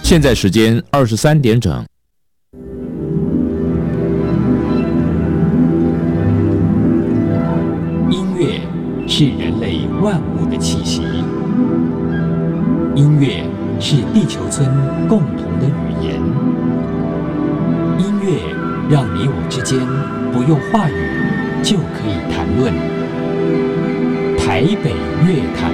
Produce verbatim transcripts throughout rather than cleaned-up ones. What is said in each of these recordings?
现在时间二十三点整。 音乐是人类万物的气息，音乐是地球村共同的语言。音乐让你我之间不用话语就可以谈论。台北乐坛。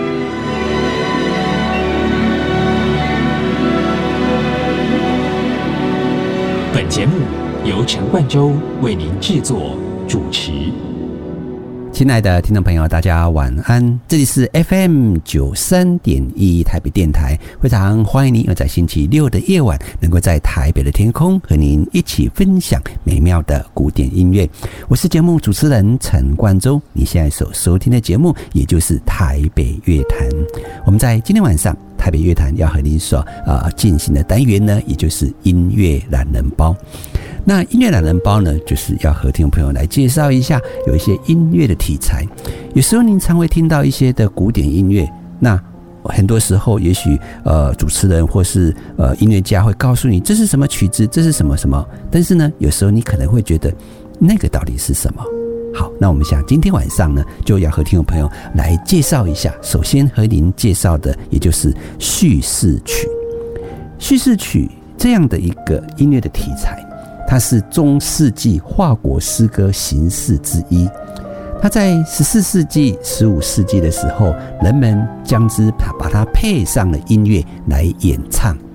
本节目由陈冠洲为您制作主持。 亲爱的听众朋友，大家晚安，这里是 F M 九十三点一 台北电台，非常欢迎您在星期六的夜晚能够在台北的天空和您一起分享美妙的古典音乐。我是节目主持人陈冠洲，你现在所收听的节目也就是台北乐坛。我们在今天晚上台北乐坛要和您所呃进行的单元呢，也就是音乐懒人包。那音乐懒人包呢，就是要和听众朋友来介绍一下有一些音乐的题材。有时候您常会听到一些的古典音乐，那很多时候也许呃主持人或是呃音乐家会告诉你这是什么曲子，这是什么什么，但是呢有时候你可能会觉得那个到底是什么。好，那我们想今天晚上呢，就要和听众朋友来介绍一下。首先和您介绍的，也就是叙事曲。叙事曲这样的一个音乐的题材，它是中世纪法国诗歌形式之一。它在十四世纪、十五世纪的时候，人们将之把它配上了音乐来演唱。